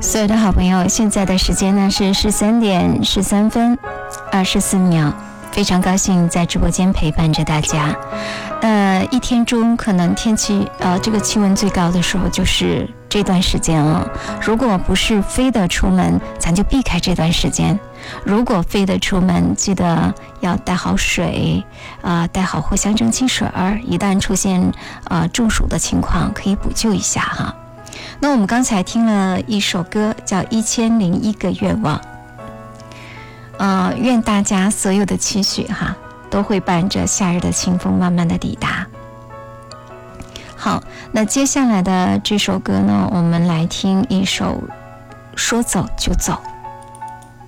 所有的好朋友，现在的时间呢是13点13分24秒，非常高兴在直播间陪伴着大家。一天中可能天气这个气温最高的时候就是这段时间了。如果不是非得出门，咱就避开这段时间。如果非得出门，记得要带好水，带好藿香正气水儿，一旦出现中暑的情况，可以补救一下哈。那我们刚才听了一首歌，叫《1001个愿望》。愿大家所有的期许哈，都会伴着夏日的清风慢慢的抵达。好，那接下来的这首歌呢，我们来听一首《说走就走》。